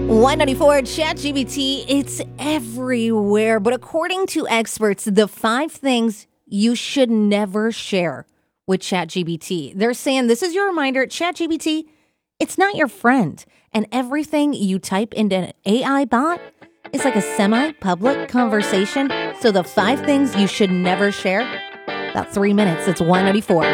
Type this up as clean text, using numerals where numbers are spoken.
194 ChatGPT, it's everywhere. But according to experts, the 5 things you should never share with ChatGPT. They're saying this is your reminder, ChatGPT, it's not your friend. And everything you type into an AI bot is like a semi-public conversation. So the 5 things you should never share, about 3 minutes. It's 194.